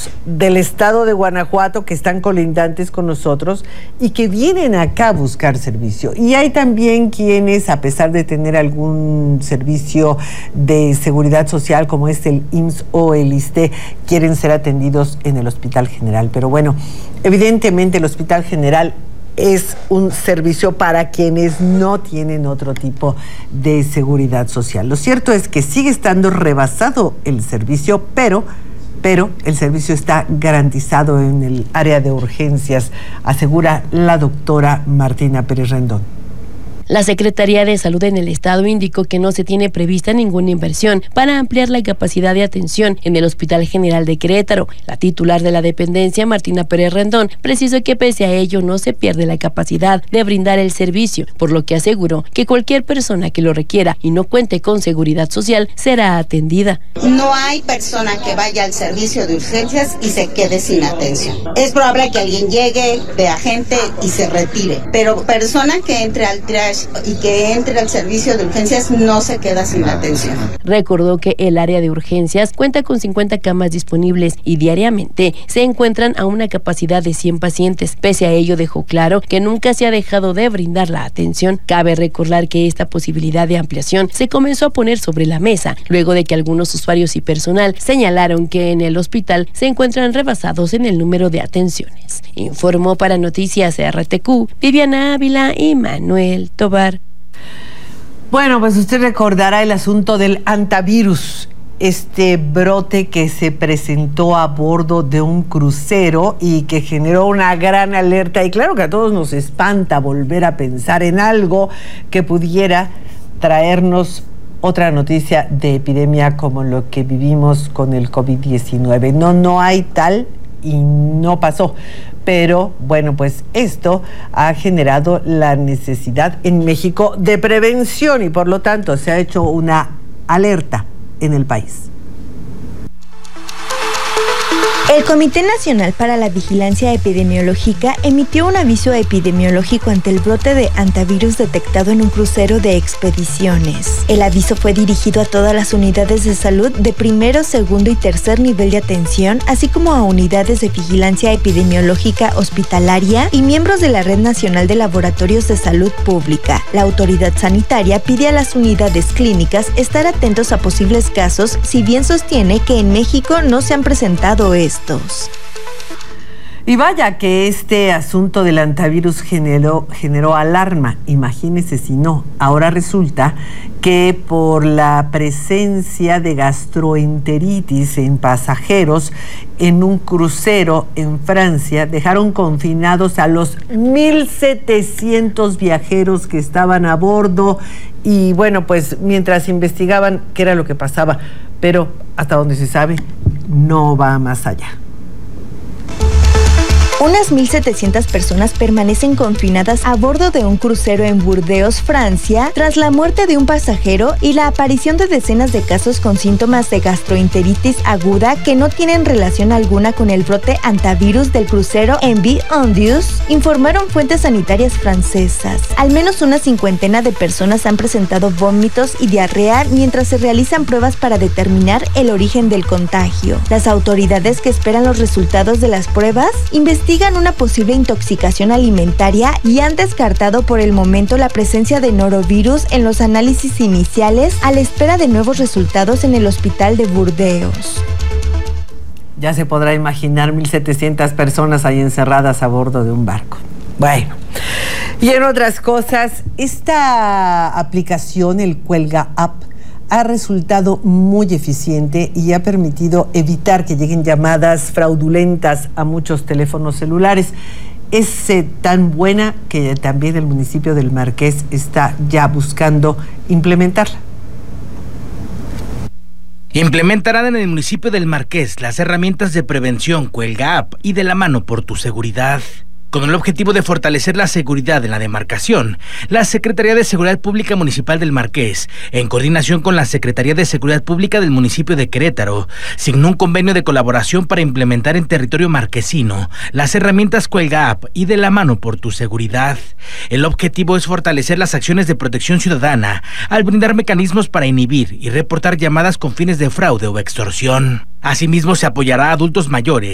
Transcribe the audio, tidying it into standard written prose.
municipios del estado de Guanajuato que están colindantes con nosotros y que vienen acá a buscar servicio. Y hay también quienes, a pesar de tener algún servicio de seguridad social como es el IMSS o el ISSSTE, quieren ser atendidos en el Hospital General. Pero bueno, evidentemente el Hospital General es un servicio para quienes no tienen otro tipo de seguridad social. Lo cierto es que sigue estando rebasado el servicio, pero el servicio está garantizado en el área de urgencias, asegura la doctora Martina Pérez Rendón. La Secretaría de Salud en el Estado indicó que no se tiene prevista ninguna inversión para ampliar la capacidad de atención en el Hospital General de Querétaro. La titular de la dependencia, Martina Pérez Rendón, precisó que pese a ello no se pierde la capacidad de brindar el servicio, por lo que aseguró que cualquier persona que lo requiera y no cuente con seguridad social será atendida. No hay persona que vaya al servicio de urgencias y se quede sin atención. Es probable que alguien llegue, vea gente y se retire, pero persona que entre al triage y que entre al servicio de urgencias no se queda sin atención. Recordó que el área de urgencias cuenta con 50 camas disponibles y diariamente se encuentran a una capacidad de 100 pacientes. Pese a ello, dejó claro que nunca se ha dejado de brindar la atención. Cabe recordar que esta posibilidad de ampliación se comenzó a poner sobre la mesa luego de que algunos usuarios y personal señalaron que en el hospital se encuentran rebasados en el número de atenciones. Informó para Noticias RTQ, Viviana Ávila y Manuel Tobar. Bueno, pues usted recordará el asunto del hantavirus, este brote que se presentó a bordo de un crucero y que generó una gran alerta. Y claro que a todos nos espanta volver a pensar en algo que pudiera traernos otra noticia de epidemia como lo que vivimos con el COVID-19. No hay tal y no pasó. Pero bueno, pues esto ha generado la necesidad en México de prevención y por lo tanto se ha hecho una alerta en el país. El Comité Nacional para la Vigilancia Epidemiológica emitió un aviso epidemiológico ante el brote de hantavirus detectado en un crucero de expediciones. El aviso fue dirigido a todas las unidades de salud de primero, segundo y tercer nivel de atención, así como a unidades de vigilancia epidemiológica hospitalaria y miembros de la Red Nacional de Laboratorios de Salud Pública. La autoridad sanitaria pide a las unidades clínicas estar atentos a posibles casos, si bien sostiene que en México no se han presentado estos. Y vaya que este asunto del hantavirus generó alarma, imagínese si no. Ahora resulta que por la presencia de gastroenteritis en pasajeros en un crucero en Francia, dejaron confinados a los 1,700 viajeros que estaban a bordo y bueno, pues mientras investigaban qué era lo que pasaba, pero hasta donde se sabe, no va más allá. Unas 1,700 personas permanecen confinadas a bordo de un crucero en Burdeos, Francia, tras la muerte de un pasajero y la aparición de decenas de casos con síntomas de gastroenteritis aguda que no tienen relación alguna con el brote hantavirus del crucero Envie Ondius, informaron fuentes sanitarias francesas. Al menos una 50 de personas han presentado vómitos y diarrea mientras se realizan pruebas para determinar el origen del contagio. Las autoridades que esperan los resultados de las pruebas investigan una posible intoxicación alimentaria y han descartado por el momento la presencia de norovirus en los análisis iniciales a la espera de nuevos resultados en el hospital de Burdeos. Ya se podrá imaginar 1,700 personas ahí encerradas a bordo de un barco. Bueno, y en otras cosas, esta aplicación, el Cuelga App, ha resultado muy eficiente y ha permitido evitar que lleguen llamadas fraudulentas a muchos teléfonos celulares. Es tan buena que también el municipio del Marqués está ya buscando implementarla. Implementarán en el municipio del Marqués las herramientas de prevención Cuelga App y de la mano por tu seguridad. Con el objetivo de fortalecer la seguridad en la demarcación, la Secretaría de Seguridad Pública Municipal del Marqués, en coordinación con la Secretaría de Seguridad Pública del municipio de Querétaro, signó un convenio de colaboración para implementar en territorio marquesino las herramientas Cuelga App y de la mano por tu seguridad. El objetivo es fortalecer las acciones de protección ciudadana al brindar mecanismos para inhibir y reportar llamadas con fines de fraude o extorsión. Asimismo, se apoyará a adultos mayores